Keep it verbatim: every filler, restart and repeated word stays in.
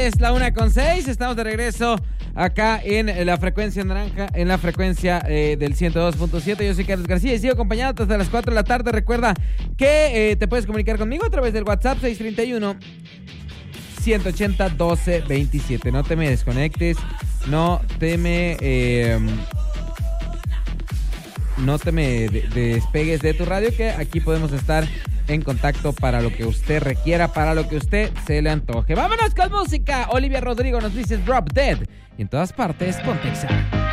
es la una con seis. Estamos de regreso acá en la frecuencia naranja, en la frecuencia eh, del ciento dos punto siete. Yo soy Carlos García y sigo acompañado hasta las cuatro de la tarde. Recuerda que eh, te puedes comunicar conmigo a través del WhatsApp seis tres uno, uno ocho cero, uno dos dos siete. No te me desconectes, no te me... Eh, no te me de- despegues de tu radio, que aquí podemos estar en contacto para lo que usted requiera, para lo que usted se le antoje. Vámonos con música. Olivia Rodrigo nos dice Drop Dead. Y en todas partes, Pontexa.